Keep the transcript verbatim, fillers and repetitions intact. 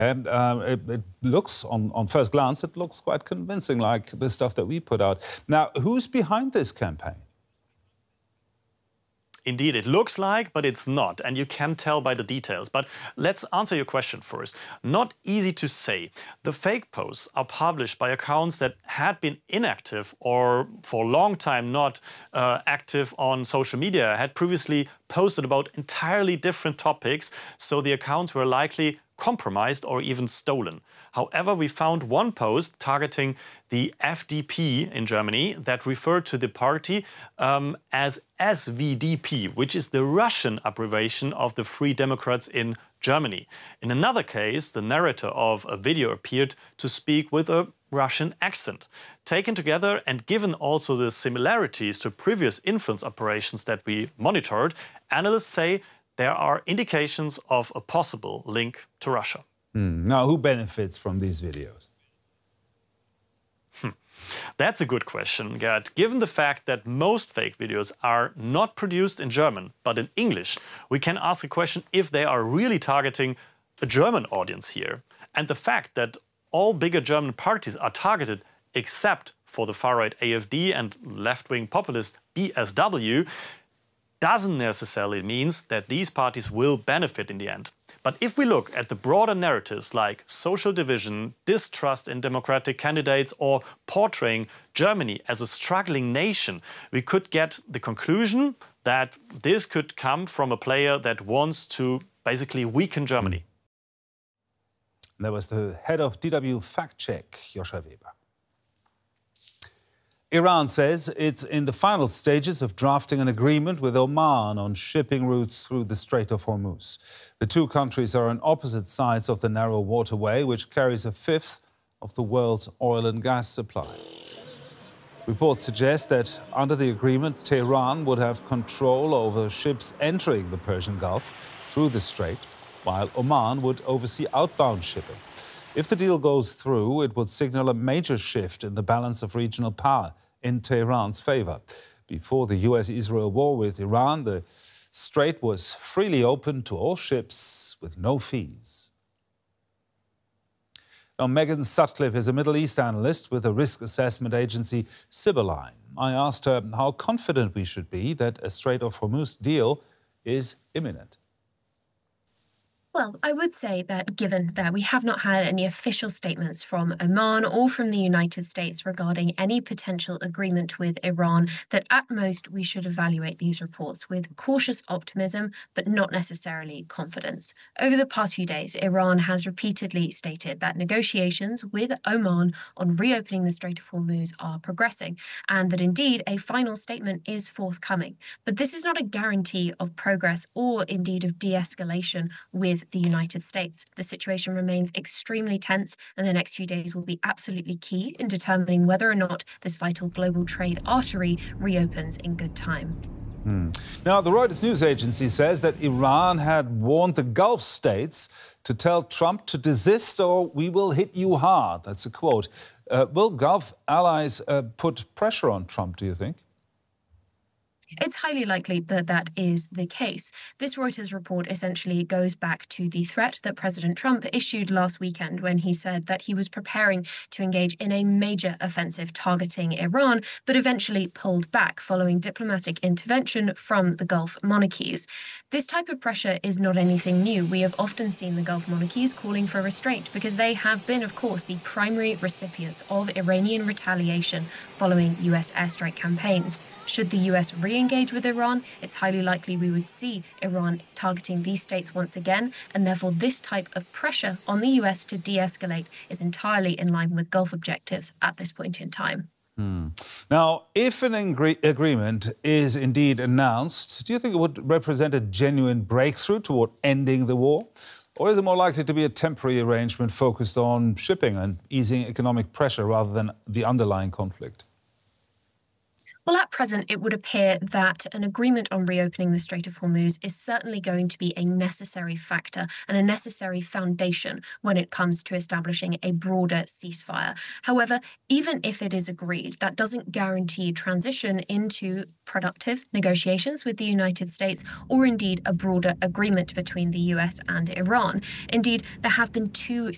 And uh, it, it looks, on, on first glance, it looks quite convincing, like the stuff that we put out. Now, who's behind this campaign? Indeed, it looks like, but it's not, and you can tell by the details. But let's answer your question first. Not easy to say. The fake posts are published by accounts that had been inactive or for a long time not uh, active on social media, had previously posted about entirely different topics, so the accounts were likely compromised or even stolen. However, we found one post targeting the F D P in Germany that referred to the party um, as S V D P, which is the Russian abbreviation of the Free Democrats in Germany. In another case, the narrator of a video appeared to speak with a Russian accent. Taken together and given also the similarities to previous influence operations that we monitored, analysts say there are indications of a possible link to Russia. Hmm. Now, who benefits from these videos? Hmm. That's a good question, Gerd. Given the fact that most fake videos are not produced in German, but in English, we can ask a question if they are really targeting a German audience here. And the fact that all bigger German parties are targeted except for the far-right A F D and left-wing populist B S W doesn't necessarily mean that these parties will benefit in the end. But if we look at the broader narratives like social division, distrust in democratic candidates, or portraying Germany as a struggling nation, we could get the conclusion that this could come from a player that wants to basically weaken Germany. That was the head of D W Fact Check, Joscha Weber. Iran says it's in the final stages of drafting an agreement with Oman on shipping routes through the Strait of Hormuz. The two countries are on opposite sides of the narrow waterway, which carries a fifth of the world's oil and gas supply. Reports suggest that under the agreement, Tehran would have control over ships entering the Persian Gulf through the strait, while Oman would oversee outbound shipping. If the deal goes through, it would signal a major shift in the balance of regional power in Tehran's favor. Before the U S Israel war with Iran, the strait was freely open to all ships with no fees. Now, Megan Sutcliffe is a Middle East analyst with the risk assessment agency Sibylline. I asked her how confident we should be that a Strait of Hormuz deal is imminent. Well, I would say that given that we have not had any official statements from Oman or from the United States regarding any potential agreement with Iran, that at most we should evaluate these reports with cautious optimism, but not necessarily confidence. Over the past few days, Iran has repeatedly stated that negotiations with Oman on reopening the Strait of Hormuz are progressing, and that indeed a final statement is forthcoming. But this is not a guarantee of progress or indeed of de-escalation with the United States. The situation remains extremely tense, and the next few days will be absolutely key in determining whether or not this vital global trade artery reopens in good time. Hmm. Now, the Reuters news agency says that Iran had warned the Gulf states to tell Trump to desist or we will hit you hard. That's a quote. Uh, will Gulf allies uh, put pressure on Trump, do you think? It's highly likely that that is the case. This Reuters report essentially goes back to the threat that President Trump issued last weekend when he said that he was preparing to engage in a major offensive targeting Iran, but eventually pulled back following diplomatic intervention from the Gulf monarchies. This type of pressure is not anything new. We have often seen the Gulf monarchies calling for restraint because they have been, of course, the primary recipients of Iranian retaliation following U S airstrike campaigns. Should the U S re-engage with Iran, it's highly likely we would see Iran targeting these states once again, and therefore this type of pressure on the U S to de-escalate is entirely in line with Gulf objectives at this point in time. Hmm. Now, if an agreement is indeed announced, do you think it would represent a genuine breakthrough toward ending the war? Or is it more likely to be a temporary arrangement focused on shipping and easing economic pressure rather than the underlying conflict? Well, at present, it would appear that an agreement on reopening the Strait of Hormuz is certainly going to be a necessary factor and a necessary foundation when it comes to establishing a broader ceasefire. However, even if it is agreed, that doesn't guarantee transition into productive negotiations with the United States or indeed a broader agreement between the U S and Iran. Indeed, there have been two